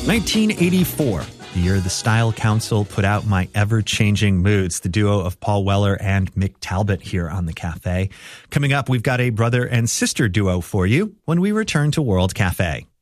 1984, the year the Style Council put out My Ever-Changing Moods, the duo of Paul Weller and Mick Talbot here on The Cafe. Coming up, we've got a brother and sister duo for you when we return to World Cafe.